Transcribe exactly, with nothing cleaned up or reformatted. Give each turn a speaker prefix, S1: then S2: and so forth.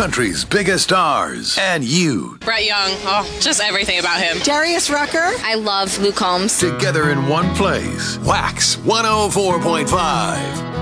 S1: country's biggest stars, and you.
S2: Brett Young, oh, just everything about him.
S3: Darius Rucker.
S4: I love Luke Combs.
S1: Together in one place. Wax one oh four point five.